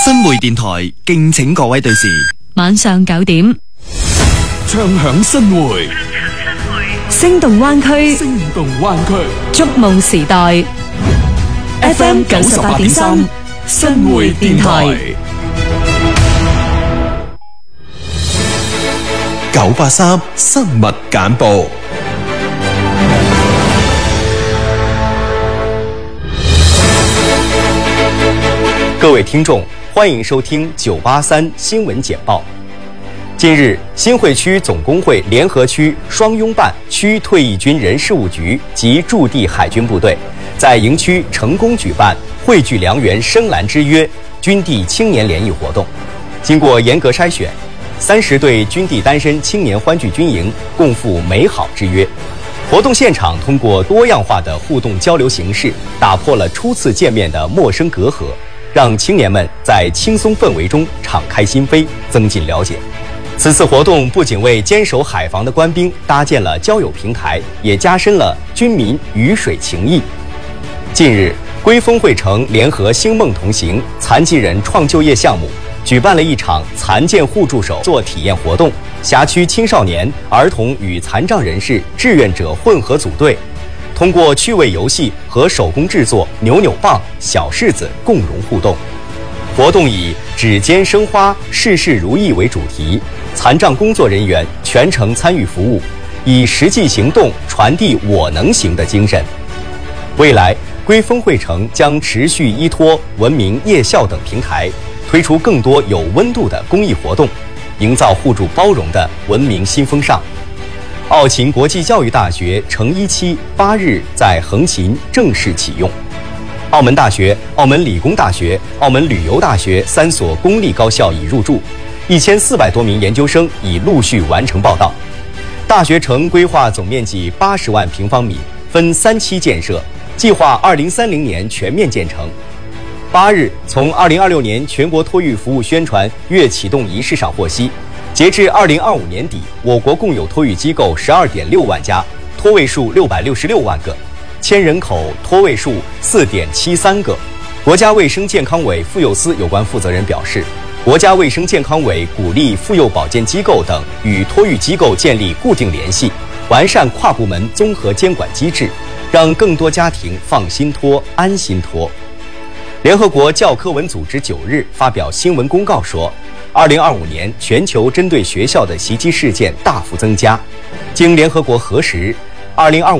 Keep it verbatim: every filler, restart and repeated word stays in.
新會電台敬請各位對視。 晚上九點， 唱響新會， 聲動灣區， 聲動灣區， 觸夢時代。F M 九十八點三，新會電台。 九八三新聞簡報。 各位聽眾，歡迎收聽九八三新聞簡報。近日，新會區總工會聯合區雙擁辦區退役軍人事務局及駐地海軍部隊在營區成功舉辦匯聚良緣深藍之約軍地青年聯誼活動。經過嚴格篩選，三十對軍地單身青年歡聚軍營，共赴美好之約。活動現場通過多樣化的互動交流形式，打破了初次見面的陌生隔阂，讓青年們在輕鬆氛圍中敞開心扉，增進了解。此次活動不僅為堅守海防的官兵搭建了交友平台，也加深了軍民魚水情誼。近日，歸豐匯城聯合星夢同行殘疾人創就業項目舉辦了一場殘健互助手作體驗活動，轄區青少年、兒童與殘障人士志願者混合組隊，通過趣味遊戲和手工製作扭扭棒、小柿子共融互動。活動以指尖生花，事事如意為主題，殘障工作人員全程參與服務，以實際行動傳遞我能行的精神。未來，歸豐匯城將持續依托文明夜校等平台，推出更多有溫度的公益活動，營造互助包容的文明新風尚。澳勤國際教育大學成一期八日在橫琴正式啟用。澳門大學、澳門理工大學、澳門旅遊大學三所公立高校已入駐，一千四百多名研究生已陸續完成報到。大學城規劃總面積八十萬平方米，分三期建設，計劃二零三零年全面建成。八日，從二零二六年全國托育服務宣傳月啟動儀式上獲悉，截至二零二五年底，我國共有托育機構十二點六萬家，托位數六百六十六萬個，千人口托位數四點七三個。國家衛生健康委婦幼司有關負責人表示，國家衛生健康委鼓勵婦幼保健機構等與托育機構建立固定聯繫，完善跨部門綜合監管機制，讓更多家庭放心托、安心托。聯合國教科文組織九日發表新聞公告說，二零二五年全球針對學校的襲擊事件大幅增加。經聯合國核實，二零二五